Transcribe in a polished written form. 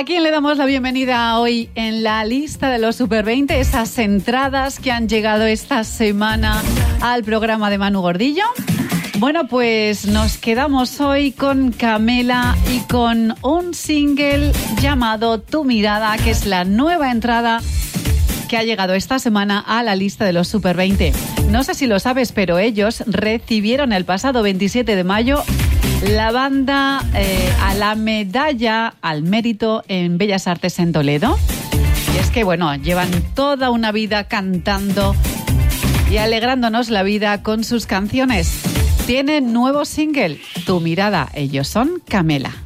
¿A quién le damos la bienvenida hoy en la lista de los Super 20? Esas entradas que han llegado esta semana al programa de Manu Gordillo. Bueno, pues nos quedamos hoy con Camela y con un single llamado Tu Mirada, que es la nueva entrada que ha llegado esta semana a la lista de los Super 20. No sé si lo sabes, pero ellos recibieron el pasado 27 de mayo la banda a la medalla al mérito en Bellas Artes en Toledo. Y es que, bueno, llevan toda una vida cantando y alegrándonos la vida con sus canciones. Tienen nuevo single, Tu Mirada. Ellos son Camela.